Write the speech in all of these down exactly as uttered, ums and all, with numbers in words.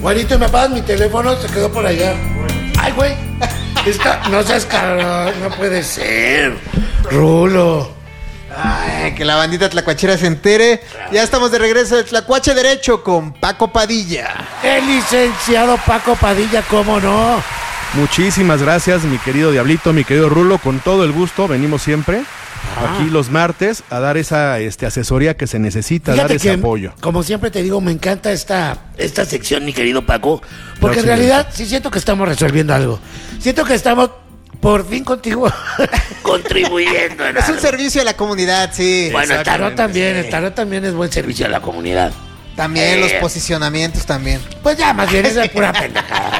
Juanito, ¿me pagas mi teléfono? Se quedó por allá. Ay, güey. Esta, no seas cabrón, no puede ser. Rulo. Ay, que la bandita tlacuachera se entere. Ya estamos de regreso de Tlacuache Derecho con Paco Padilla. El licenciado Paco Padilla, ¿cómo no? Muchísimas gracias, mi querido Diablito, mi querido Rulo. Con todo el gusto, venimos siempre ah. aquí los martes a dar esa este, asesoría que se necesita, Fíjate dar ese que, apoyo. Como siempre te digo, me encanta esta, esta sección, mi querido Paco, porque no, en realidad sí siento que estamos resolviendo algo. Siento que estamos por fin contigo contribuyendo. En es algo. un servicio a la comunidad, sí. Bueno, el tarot también, sí. el tarot también es buen servicio a la comunidad. También eh, los posicionamientos también. Pues ya, más bien es de pura pendejada.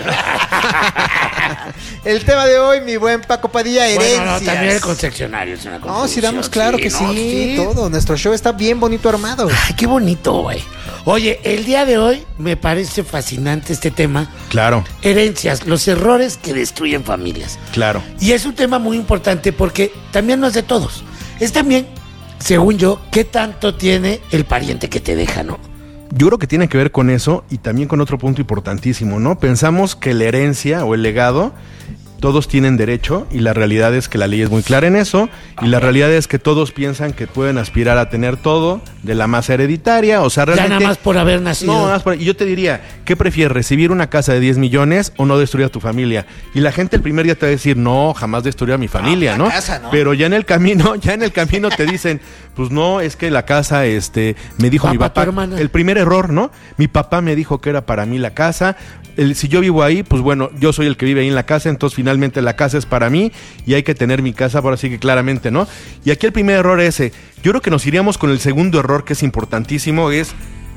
El tema de hoy, mi buen Paco Padilla, herencias. Bueno, no, también el concesionario es una No, sí damos claro sí, que no, sí, sí, todo. Nuestro show está bien bonito armado. Ay, qué bonito, güey. Oye, el día de hoy me parece fascinante este tema. Claro. Herencias, los errores que destruyen familias. Claro. Y es un tema muy importante porque también no es de todos. Es también, según yo, qué tanto tiene el pariente que te deja, ¿no? Yo creo que tiene que ver con eso y también con otro punto importantísimo, ¿no? Pensamos que la herencia o el legado todos tienen derecho y la realidad es que la ley es muy clara en eso y la realidad es que todos piensan que pueden aspirar a tener todo de la masa hereditaria, o sea, realmente... Ya nada más por haber nacido. No, nada más por... Y yo te diría, ¿qué prefieres, recibir una casa de diez millones o no destruir a tu familia? Y la gente el primer día te va a decir, no, jamás destruir a mi familia, no, ¿no? Casa, ¿no? Pero ya en el camino, ya en el camino te dicen, pues no, es que la casa, este, me dijo mi papá, el primer error, ¿no? Mi papá me dijo que era para mí la casa, el, si yo vivo ahí, pues bueno, yo soy el que vive ahí en la casa, entonces finalmente la casa es para mí y hay que tener mi casa, por así que claramente, ¿no? Y aquí el primer error es ese. Yo creo que nos iríamos con el segundo error, que es importantísimo, es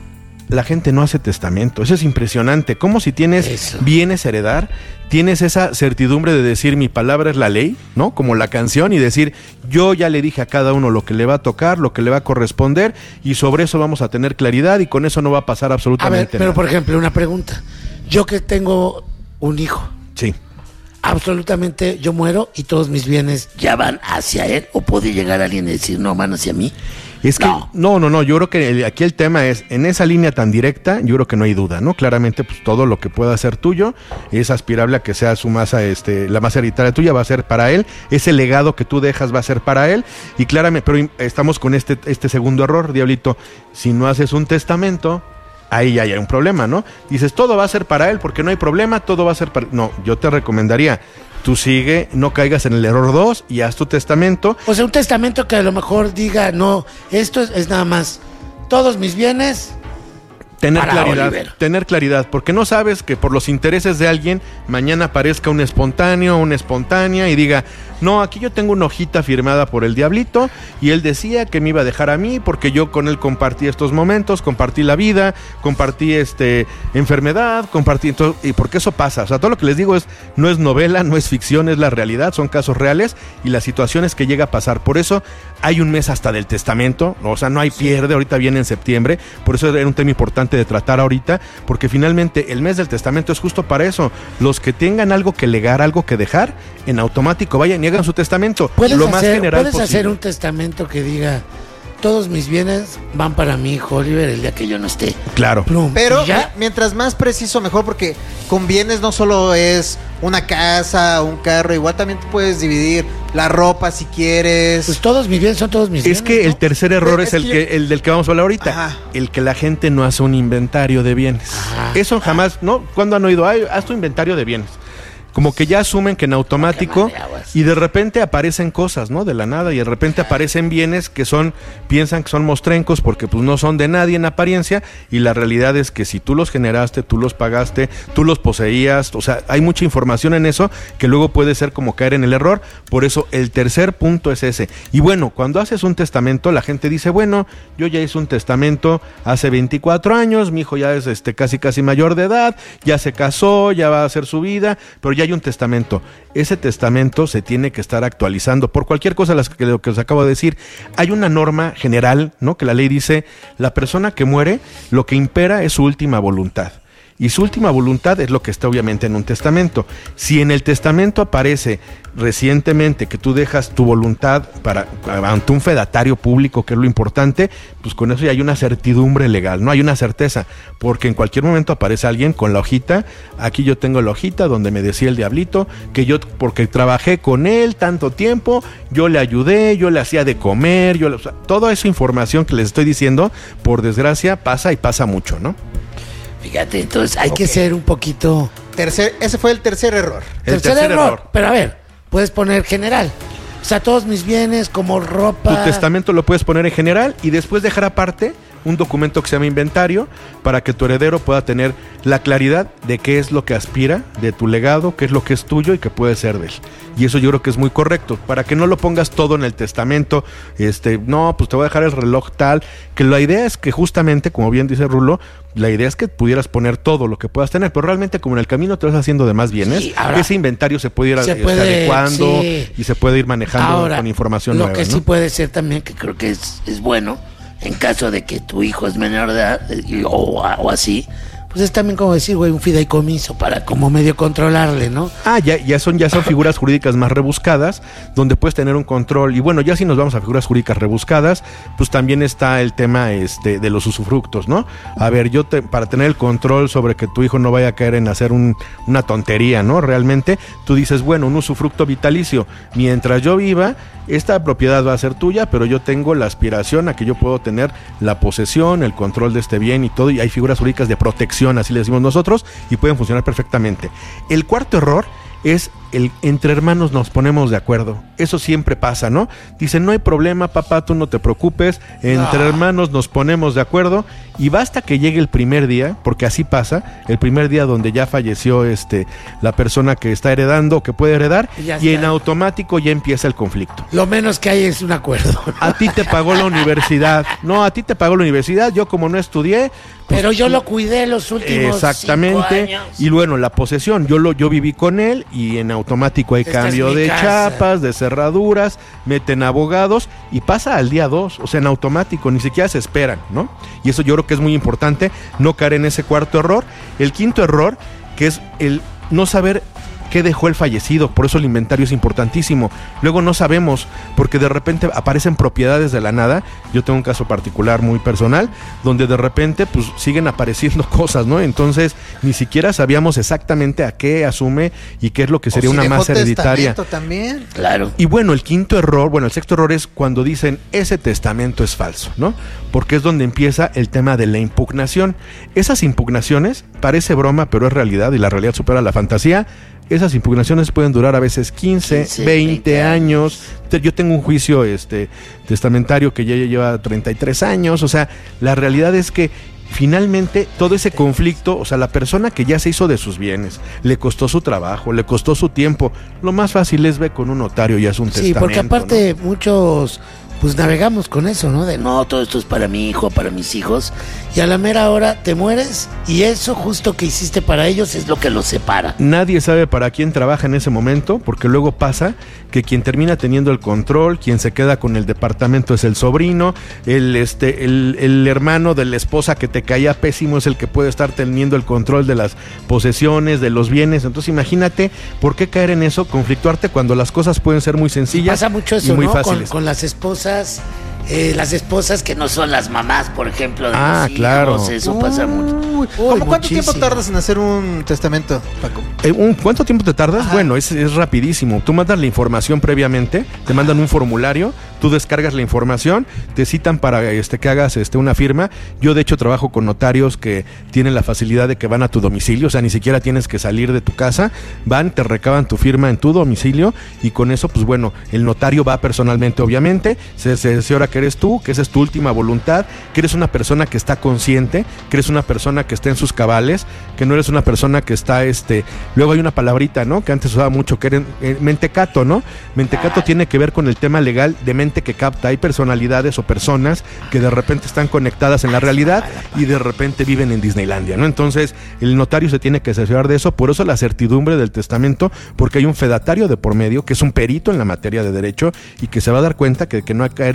la gente no hace testamento. Eso es impresionante. Como si tienes Eso. bienes a heredar, tienes esa certidumbre de decir mi palabra es la ley, ¿no? Como la canción, y decir yo ya le dije a cada uno lo que le va a tocar, lo que le va a corresponder, y sobre eso vamos a tener claridad y con eso no va a pasar absolutamente nada. A ver, pero nada. por ejemplo, una pregunta. Yo que tengo un hijo. Sí. Absolutamente, yo muero y todos mis bienes ya van hacia él, o puede llegar alguien y decir no van hacia mí. Es que no, no, no, no yo creo que el, aquí el tema es, en esa línea tan directa, yo creo que no hay duda, ¿no? Claramente, pues todo lo que pueda ser tuyo es aspirable a que sea su masa, este, la masa hereditaria tuya va a ser para él, ese legado que tú dejas va a ser para él, y claramente, pero estamos con este, este segundo error, Diablito, si no haces un testamento, ahí ya hay un problema, ¿no? Dices, todo va a ser para él porque no hay problema, todo va a ser para... No, yo te recomendaría, tú sigue, no caigas en el error dos y haz tu testamento. O sea, un testamento que a lo mejor diga, no, esto es, es nada más, todos mis bienes... Tener para claridad, Oliver. tener claridad, porque no sabes que por los intereses de alguien mañana aparezca un espontáneo, una espontánea y diga, no, aquí yo tengo una hojita firmada por el Diablito y él decía que me iba a dejar a mí porque yo con él compartí estos momentos, compartí la vida, compartí este enfermedad, compartí, entonces, y porque eso pasa, o sea, todo lo que les digo es, no es novela, no es ficción, es la realidad, son casos reales y las situaciones que llega a pasar, por eso hay un mes hasta del testamento, o sea, no hay pierde, ahorita viene en septiembre, por eso era un tema importante de tratar ahorita, porque finalmente el mes del testamento es justo para eso. Los que tengan algo que legar, algo que dejar, en automático vayan y hagan su testamento. ¿Puedes lo hacer, más general ¿Puedes posible. hacer un testamento que diga todos mis bienes van para mi hijo Oliver el día que yo no esté? Claro. Plum. Pero ¿Ya? mientras más preciso mejor, porque con bienes no solo es una casa, un carro, igual también te puedes dividir la ropa si quieres. Pues todos mis bienes son todos mis Es bienes. que ¿no? el tercer error Es es, el que que el del que vamos a hablar ahorita. Ajá. El que la gente no hace un inventario de bienes. Ajá. Eso jamás, ¿no? ¿Cuándo han oído? Ay, haz tu inventario de bienes. Como que ya asumen que en automático y de repente aparecen cosas, ¿no? De la nada y de repente aparecen bienes que son, piensan que son mostrencos porque pues no son de nadie en apariencia y la realidad es que si tú los generaste, tú los pagaste, tú los poseías, o sea, hay mucha información en eso que luego puede ser como caer en el error, por eso el tercer punto es ese. Y bueno, cuando haces un testamento, la gente dice, bueno, yo ya hice un testamento hace veinticuatro años, mi hijo ya es este casi casi mayor de edad, ya se casó, ya va a hacer su vida, pero ya hay un testamento. Ese testamento se tiene que estar actualizando por cualquier cosa las que, lo que os acabo de decir. Hay una norma general, ¿no? Que la ley dice, la persona que muere, lo que impera es su última voluntad. y su última voluntad es lo que está obviamente en un testamento. Si en el testamento aparece recientemente que tú dejas tu voluntad para ante un fedatario público, que es lo importante, pues con eso ya hay una certidumbre legal, no hay una certeza, porque en cualquier momento aparece alguien con la hojita. Aquí yo tengo la hojita donde me decía el diablito que yo, porque trabajé con él tanto tiempo, yo le ayudé, yo le hacía de comer, yo le, o sea, toda esa información que les estoy diciendo, por desgracia pasa y pasa mucho, ¿no? Fíjate, entonces hay Okay. que ser un poquito... Tercer, ese fue el tercer error. El tercer, tercer error. error. Pero a ver, puedes poner general. O sea, todos mis bienes como ropa... Tu testamento lo puedes poner en general y después dejar aparte un documento que se llama inventario para que tu heredero pueda tener la claridad de qué es lo que aspira de tu legado, qué es lo que es tuyo y que puede ser de él. Y eso yo creo que es muy correcto, para que no lo pongas todo en el testamento, este, no, pues te voy a dejar el reloj tal, que la idea es que justamente, como bien dice Rulo, la idea es que pudieras poner todo lo que puedas tener, pero realmente como en el camino te vas haciendo de más bienes, Sí, ahora, ese inventario se puede ir se este, puede, adecuando sí. y se puede ir manejando Ahora, con información lo nueva, que ¿no? sí puede ser también, que creo que es, es bueno, en caso de que tu hijo es menor de edad, y- o, o así, pues es también como decir, güey, un fideicomiso para como medio controlarle, ¿no? Ah, ya, ya son, ya son figuras jurídicas más rebuscadas, donde puedes tener un control. Y bueno, ya si nos vamos a figuras jurídicas rebuscadas, pues también está el tema este de los usufructos, ¿no? A ver, yo te, para tener el control sobre que tu hijo no vaya a caer en hacer un, una tontería, ¿no? Realmente, tú dices, bueno, un usufructo vitalicio. Mientras yo viva, esta propiedad va a ser tuya, pero yo tengo la aspiración a que yo puedo tener la posesión, el control de este bien y todo, y hay figuras jurídicas de protección, así le decimos nosotros, y pueden funcionar perfectamente. El cuarto error es el entre hermanos nos ponemos de acuerdo. Eso siempre pasa, ¿no? Dicen, no hay problema, papá, tú no te preocupes, entre Ah. hermanos nos ponemos de acuerdo, y basta que llegue el primer día, porque así pasa, el primer día donde ya falleció este la persona que está heredando, que puede heredar, Y ya y en está. automático ya empieza el conflicto. Lo menos que hay es un acuerdo. A ti te pagó la universidad. No, a ti te pagó la universidad, yo como no estudié, pues, Pero yo lo cuidé los últimos exactamente, cinco años. y bueno, la posesión, yo lo yo viví con él y en automático hay Esta es cambio mi de casa. chapas, de cerraduras, meten abogados y pasa al día dos, o sea, en automático, ni siquiera se esperan, ¿no? Y eso yo creo que es muy importante, no caer en ese cuarto error. El quinto error, que es el no saber qué dejó el fallecido, por eso el inventario es importantísimo. Luego no sabemos, porque de repente aparecen propiedades de la nada. Yo tengo un caso particular muy personal, donde de repente pues siguen apareciendo cosas, ¿no? Entonces ni siquiera sabíamos exactamente a qué asume y qué es lo que sería O si una dejó más hereditaria. testamento también. Claro. Y bueno, el quinto error, bueno, el sexto error es cuando dicen ese testamento es falso, ¿no? Porque es donde empieza el tema de la impugnación. Esas impugnaciones, parece broma, pero es realidad y la realidad supera la fantasía. Esas impugnaciones pueden durar a veces quince, quince, veinte veinte años. Te- Yo tengo un juicio este, testamentario que ya lleva treinta y tres años. O sea, la realidad es que finalmente todo ese conflicto, o sea, la persona que ya se hizo de sus bienes, le costó su trabajo, le costó su tiempo, lo más fácil es ver con un notario y es un Sí, testamento. porque aparte ¿no? muchos pues navegamos con eso, ¿no? De no, todo esto es para mi hijo, para mis hijos, y a la mera hora te mueres y eso justo que hiciste para ellos es lo que los separa. Nadie sabe para quién trabaja en ese momento, porque luego pasa que quien termina teniendo el control, quien se queda con el departamento es el sobrino, el este el, el hermano de la esposa que te caía pésimo es el que puede estar teniendo el control de las posesiones, de los bienes. Entonces imagínate por qué caer en eso, conflictuarte cuando las cosas pueden ser muy sencillas Pasa mucho eso, y muy ¿no? Con, fáciles. con las esposas, eh, las esposas que no son las mamás, por ejemplo, de Ah, los claro. hijos, eso pasa mucho. Uy, ¿Cómo cuánto muchísimo. tiempo tardas en hacer un testamento, Paco? Eh, un- ¿Cuánto tiempo te tardas? Ajá. Bueno, es, es rapidísimo. Tú mandas la información previamente, te mandan un formulario, tú descargas la información, te citan para este, que hagas este, una firma. Yo de hecho trabajo con notarios que tienen la facilidad de que van a tu domicilio, o sea, ni siquiera tienes que salir de tu casa, van, te recaban tu firma en tu domicilio y con eso, pues bueno, el notario va personalmente, obviamente, se cerciora que eres tú, que esa es tu última voluntad, que eres una persona que está consciente, que eres una persona que está en sus cabales, que no eres una persona que está, este, luego hay una palabrita, ¿no? Que antes usaba mucho, que era eh, mentecato, ¿no? Mentecato tiene que ver con el tema legal de mente que capta. Hay personalidades o personas que de repente están conectadas en la realidad y de repente viven en Disneylandia, ¿no? Entonces, el notario se tiene que cerciorar de eso, por eso la certidumbre del testamento, porque hay un fedatario de por medio, que es un perito en la materia de derecho y que se va a dar cuenta que, que no va a caer en ninguno de esos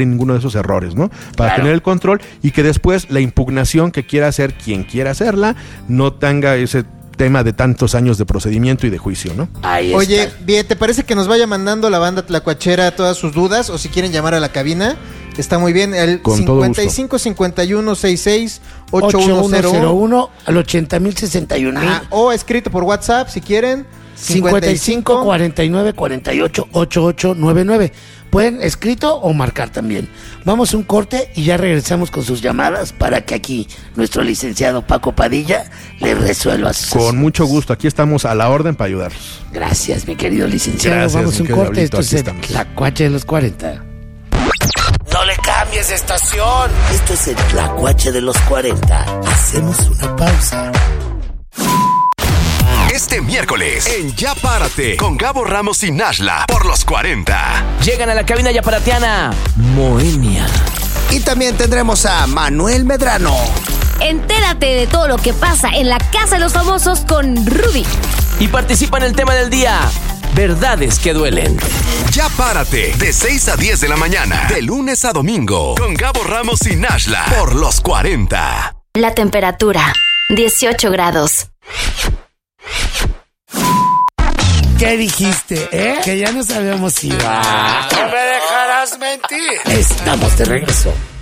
esos errores, ¿no? Para Claro. tener el control y que después la impugnación que quiera hacer quien quiera hacerla no tenga ese tema de tantos años de procedimiento y de juicio, ¿no? Ahí Oye, está. bien, ¿te parece que nos vaya mandando la banda Tlacuachera todas sus dudas? O si quieren llamar a la cabina, está muy bien. El Con todo cincuenta y cinco cincuenta y uno sesenta y seis ochenta y uno cero uno uno al ochenta mil sesenta y uno mil. Ah, o escrito por WhatsApp si quieren. cincuenta y cinco cuarenta y nueve cuarenta y ocho ochenta y ocho noventa y nueve. Pueden escrito o marcar también. Vamos a un corte y ya regresamos con sus llamadas para que aquí nuestro licenciado Paco Padilla le resuelva sus Con asuntos. mucho gusto, aquí estamos a la orden para ayudarlos. Gracias, mi querido licenciado. Gracias, Vamos a mi un querido corte. Diablito, Esto es aquí el estamos. Tlacuache de los cuarenta. No le cambies de estación. Esto es el Tlacuache de los cuarenta. Hacemos una pausa. Este miércoles en Ya Párate con Gabo Ramos y Nashla por los cuarenta. Llegan a la cabina yaparatiana Moenia. Y también tendremos a Manuel Medrano. Entérate de todo lo que pasa en la Casa de los Famosos con Rudy. Y participa en el tema del día, verdades que duelen. Ya Párate de seis a diez de la mañana, de lunes a domingo, con Gabo Ramos y Nashla por los cuarenta. La temperatura, dieciocho grados. ¿Qué dijiste, eh? Que ya nos habíamos ido. No me dejarás mentir. Estamos de regreso.